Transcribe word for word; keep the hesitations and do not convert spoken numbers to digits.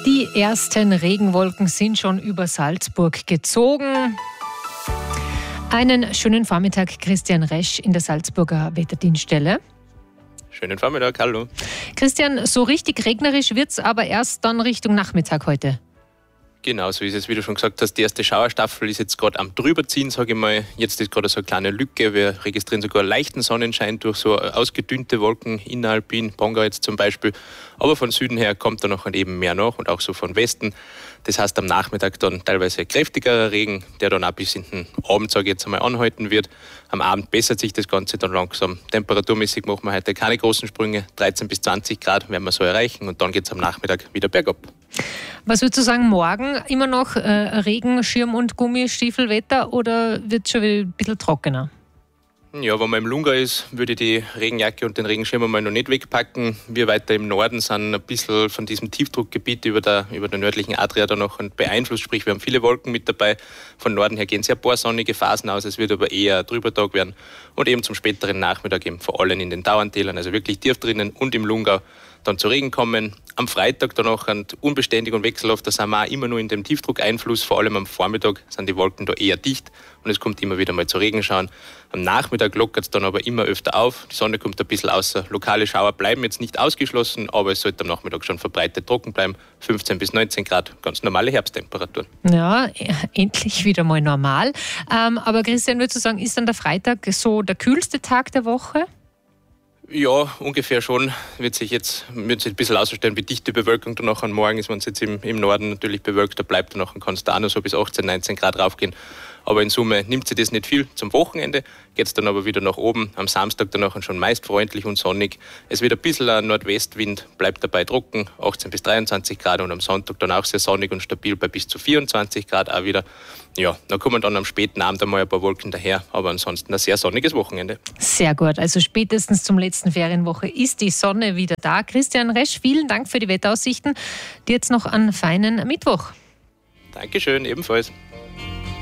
Die ersten Regenwolken sind schon über Salzburg gezogen. Einen schönen Vormittag, Christian Resch in der Salzburger Wetterdienststelle. Schönen Vormittag, hallo. Christian, so richtig regnerisch wird es aber erst dann Richtung Nachmittag heute. Genau, so ist es, wie du schon gesagt hast. Die erste Schauerstaffel ist jetzt gerade am Drüberziehen, sage ich mal. Jetzt ist gerade so eine kleine Lücke. Wir registrieren sogar leichten Sonnenschein durch so ausgedünnte Wolken, inneralpin, Pongau jetzt zum Beispiel. Aber von Süden her kommt da noch eben mehr nach und auch so von Westen. Das heißt, am Nachmittag dann teilweise kräftigerer Regen, der dann auch bis in den Abend, sage ich jetzt einmal, anhalten wird. Am Abend bessert sich das Ganze dann langsam. Temperaturmäßig machen wir heute keine großen Sprünge. dreizehn bis zwanzig Grad werden wir so erreichen und dann geht es am Nachmittag wieder bergab. Was würdest du sagen, morgen immer noch äh, Regen, Schirm und Gummistiefelwetter oder wird es schon wieder ein bisschen trockener? Ja, wenn man im Lunga ist, würde ich die Regenjacke und den Regenschirm einmal noch nicht wegpacken. Wir weiter im Norden sind ein bisschen von diesem Tiefdruckgebiet über der, über der nördlichen Adria da noch beeinflusst. Sprich, wir haben viele Wolken mit dabei. Von Norden her gehen sehr ein paar sonnige Phasen aus. Es wird aber eher ein Trübertag werden. Und eben zum späteren Nachmittag eben vor allem in den Dauerntälern, also wirklich tief drinnen und im Lungau, dann zu Regen kommen. Am Freitag dann auch unbeständig und wechselhaft, da sind wir auch immer nur in dem Tiefdruckeinfluss. Vor allem am Vormittag sind die Wolken da eher dicht und es kommt immer wieder mal zu Regenschauen. Am Nachmittag lockert es dann aber immer öfter auf. Die Sonne kommt ein bisschen außer. Lokale Schauer bleiben jetzt nicht ausgeschlossen, aber es sollte am Nachmittag schon verbreitet trocken bleiben. fünfzehn bis neunzehn Grad, ganz normale Herbsttemperaturen. Ja, endlich wieder mal normal. Ähm, aber Christian, würdest du sagen, ist dann der Freitag so der kühlste Tag der Woche? Ja, ungefähr schon. Wird sich jetzt wird sich ein bisschen ausstellen, wie dicht die Bewölkung dann noch am Morgen ist. Wenn es jetzt im, im Norden natürlich bewölkt, da bleibt dann noch ein Konstano so bis achtzehn, neunzehn Grad raufgehen. Aber in Summe nimmt sich das nicht viel. Zum Wochenende geht es dann aber wieder nach oben. Am Samstag dann auch schon meist freundlich und sonnig. Es wird ein bisschen ein Nordwestwind, bleibt dabei trocken, achtzehn bis dreiundzwanzig Grad und am Sonntag dann auch sehr sonnig und stabil bei bis zu vierundzwanzig Grad auch wieder. Ja, da kommen dann am späten Abend einmal ein paar Wolken daher, aber ansonsten ein sehr sonniges Wochenende. Sehr gut, also spätestens zum letzten Ferienwoche ist die Sonne wieder da. Christian Resch, vielen Dank für die Wetteraussichten. Dir jetzt noch einen feinen Mittwoch. Dankeschön, ebenfalls.